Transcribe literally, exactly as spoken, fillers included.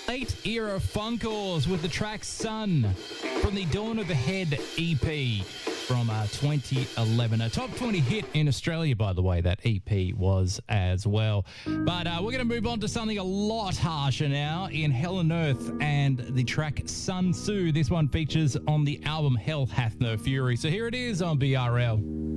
Late era Funkles with the track Sun from the Dawn of the Head E P from uh, twenty eleven. A top twenty hit in Australia, by the way, that E P was as well. But uh, we're going to move on to something a lot harsher now in Hell on Earth and the track Sun Tzu. This one features on the album Hell Hath No Fury. So here it is on B R L.